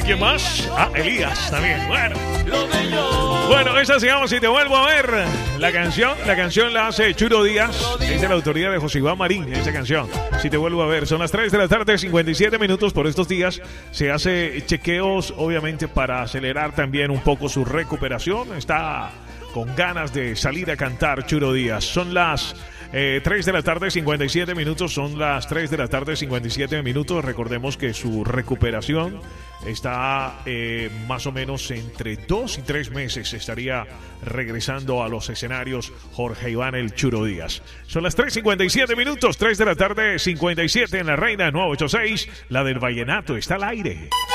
¿Quién más? Elías también. Bueno, esa se llama Si te vuelvo a ver. La canción la hace Churo Díaz. Es de la autoría de José Iván Marín, esa canción. Si te vuelvo a ver. Son las 3 de la tarde, 57 minutos por estos días. Se hace chequeos, obviamente, para acelerar también un poco su recuperación. Está con ganas de salir a cantar Churo Díaz. Son las 3 de la tarde, 57 minutos. Son las 3 de la tarde, 57 minutos. Recordemos que su recuperación está más o menos entre 2 y 3 meses. Estaría regresando a los escenarios Jorge Iván el Churo Díaz. Son las 3:57 minutos, 3 de la tarde, 57 en La Reina 986. La del Vallenato está al aire.